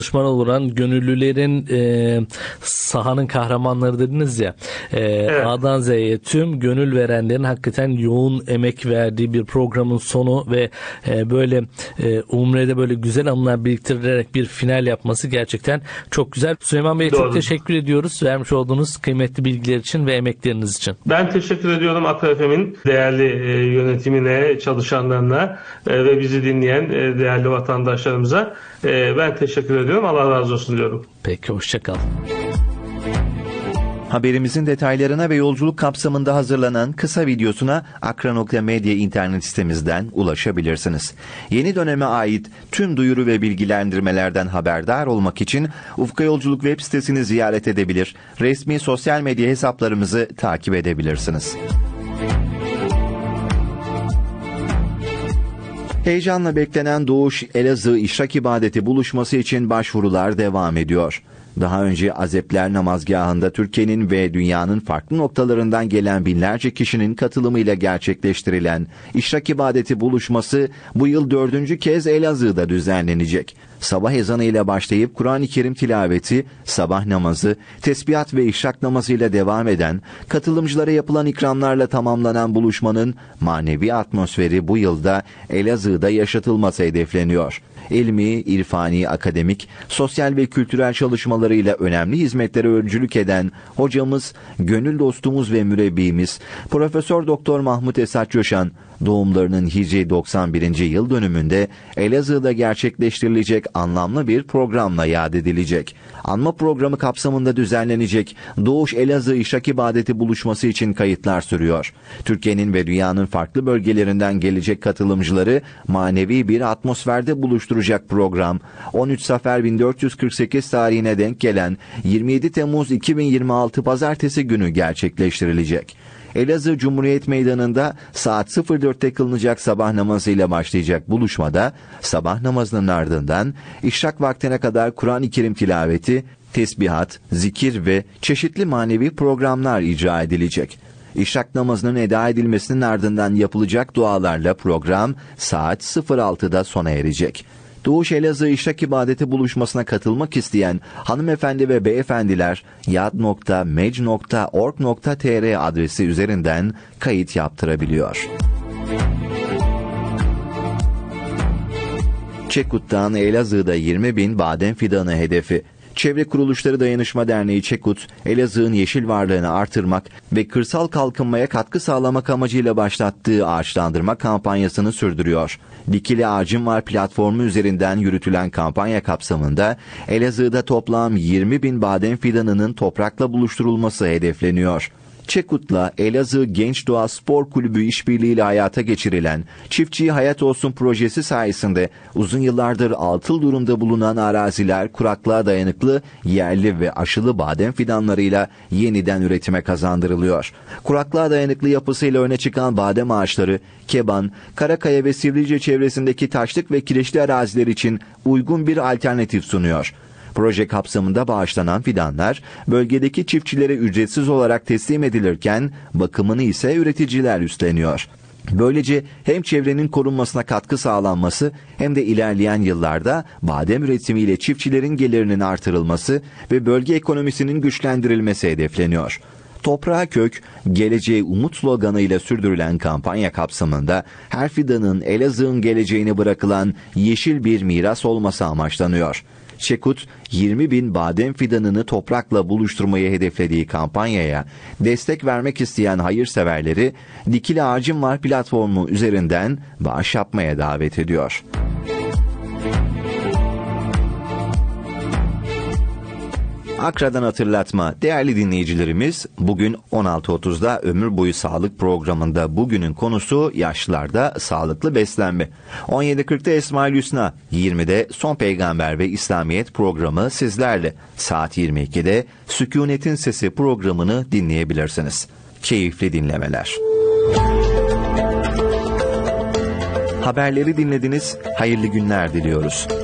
çalışmalar olan gönüllülerin sahanın kahramanları dediniz ya. Evet. A'dan Z'ye tüm gönül verenlerin hakikaten yoğun emek verdiği bir programın sonu ve böyle Umre'de böyle güzel anılar biriktirerek bir final yapması gerçekten çok güzel. Süleyman Bey, çok teşekkür ediyoruz vermiş olduğunuz kıymetli bilgiler için ve emekleriniz için. Ben teşekkür ediyorum Akra FM'in değerli yönetimine, çalışanlarına ve bizi dinleyen değerli vatandaşlarımıza. Ben teşekkür ediyorum. Allah razı olsun diyorum. Peki, hoşçakal. Haberimizin detaylarına ve yolculuk kapsamında hazırlanan kısa videosuna akra.medya internet sitemizden ulaşabilirsiniz. Yeni döneme ait tüm duyuru ve bilgilendirmelerden haberdar olmak için Ufka Yolculuk web sitesini ziyaret edebilir, resmi sosyal medya hesaplarımızı takip edebilirsiniz. Heyecanla beklenen Doğuş Elazığ İşrak İbadeti buluşması için başvurular devam ediyor. Daha önce Azepler Namazgahı'nda Türkiye'nin ve dünyanın farklı noktalarından gelen binlerce kişinin katılımıyla gerçekleştirilen İşrak İbadeti buluşması bu yıl 4. kez Elazığ'da düzenlenecek. Sabah ezanıyla başlayıp Kur'an-ı Kerim tilaveti, sabah namazı, tesbihat ve işrak namazıyla devam eden, katılımcılara yapılan ikramlarla tamamlanan buluşmanın manevi atmosferi bu yılda Elazığ'da yaşatılması hedefleniyor. İlmi, irfani, akademik, sosyal ve kültürel çalışmalarıyla önemli hizmetlere öncülük eden hocamız, gönül dostumuz ve mürebbimiz Profesör Doktor Mahmut Esat Coşan, doğumlarının Hicri 91. yıl dönümünde Elazığ'da gerçekleştirilecek anlamlı bir programla yad edilecek. Anma programı kapsamında düzenlenecek Doğuş Elazığ İşrak İbadeti buluşması için kayıtlar sürüyor. Türkiye'nin ve dünyanın farklı bölgelerinden gelecek katılımcıları manevi bir atmosferde buluşturacak program, 13 Safer 1448 tarihine denk gelen 27 Temmuz 2026 Pazartesi günü gerçekleştirilecek. Elazığ Cumhuriyet Meydanı'nda saat 04'te kılınacak sabah namazıyla başlayacak buluşmada sabah namazının ardından işrak vaktine kadar Kur'an-ı Kerim tilaveti, tesbihat, zikir ve çeşitli manevi programlar icra edilecek. İşrak namazının eda edilmesinin ardından yapılacak dualarla program saat 06'da sona erecek. Doğuş Elazığ İşrak İbadeti buluşmasına katılmak isteyen hanımefendi ve beyefendiler yad.mec.org.tr adresi üzerinden kayıt yaptırabiliyor. Çekut'tan Elazığ'da 20.000 badem fidanı hedefi. Çevre Kuruluşları Dayanışma Derneği Çekut, Elazığ'ın yeşil varlığını artırmak ve kırsal kalkınmaya katkı sağlamak amacıyla başlattığı ağaçlandırma kampanyasını sürdürüyor. Dikili Ağacım Var platformu üzerinden yürütülen kampanya kapsamında Elazığ'da toplam 20.000 badem fidanının toprakla buluşturulması hedefleniyor. Çekut'la Elazığ Genç Doğa Spor Kulübü işbirliğiyle hayata geçirilen Çiftçiye Hayat Olsun projesi sayesinde uzun yıllardır atıl durumda bulunan araziler kuraklığa dayanıklı yerli ve aşılı badem fidanlarıyla yeniden üretime kazandırılıyor. Kuraklığa dayanıklı yapısıyla öne çıkan badem ağaçları Keban, Karakaya ve Sivrice çevresindeki taşlık ve kireçli araziler için uygun bir alternatif sunuyor. Proje kapsamında bağışlanan fidanlar bölgedeki çiftçilere ücretsiz olarak teslim edilirken bakımını ise üreticiler üstleniyor. Böylece hem çevrenin korunmasına katkı sağlanması hem de ilerleyen yıllarda badem üretimiyle çiftçilerin gelirinin artırılması ve bölge ekonomisinin güçlendirilmesi hedefleniyor. Toprağa kök, geleceğe umut sloganıyla sürdürülen kampanya kapsamında her fidanın Elazığ'ın geleceğine bırakılan yeşil bir miras olması amaçlanıyor. Çekut, 20.000 badem fidanını toprakla buluşturmayı hedeflediği kampanyaya destek vermek isteyen hayırseverleri Dikili Ağacım Var platformu üzerinden bağış yapmaya davet ediyor. Akra'dan hatırlatma. Değerli dinleyicilerimiz, bugün 16.30'da Ömür Boyu Sağlık programında bugünün konusu yaşlılarda sağlıklı beslenme. 17.40'da Esmaül Hüsna, 20'de Son Peygamber ve İslamiyet programı sizlerle. Saat 22'de Sükunetin Sesi programını dinleyebilirsiniz. Keyifli dinlemeler. Haberleri dinlediniz. Hayırlı günler diliyoruz.